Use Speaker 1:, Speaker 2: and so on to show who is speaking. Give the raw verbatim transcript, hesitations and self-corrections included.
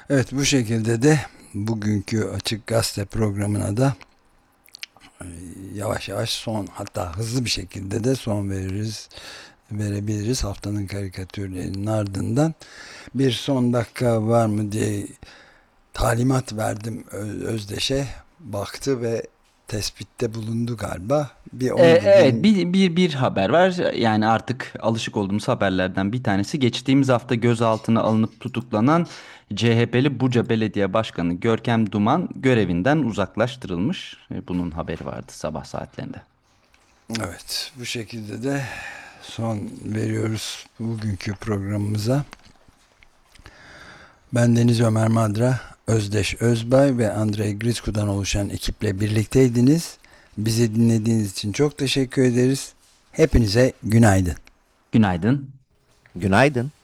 Speaker 1: Evet, bu şekilde de bugünkü Açık Gazete programına da e, yavaş yavaş son, hatta hızlı bir şekilde de son veririz verebiliriz. Haftanın karikatürlerinin ardından bir son dakika var mı diye talimat verdim Ö- Özdeş'e, baktı ve tespitte bulundu galiba. Bir
Speaker 2: Ee,
Speaker 1: onu da
Speaker 2: evet
Speaker 1: din.
Speaker 2: bir, bir, bir haber var. Yani artık alışık olduğumuz haberlerden bir tanesi. Geçtiğimiz hafta gözaltına alınıp tutuklanan C H P'li Buca Belediye Başkanı Görkem Duman görevinden uzaklaştırılmış. Ee, Bunun haberi vardı sabah saatlerinde.
Speaker 1: Evet, bu şekilde de son veriyoruz bugünkü programımıza. Ben Deniz Ömer Madra, Özdeş Özbay ve Andrei Gritsko'dan oluşan ekiple birlikteydiniz. Bizi dinlediğiniz için çok teşekkür ederiz. Hepinize günaydın.
Speaker 2: Günaydın.
Speaker 3: Günaydın.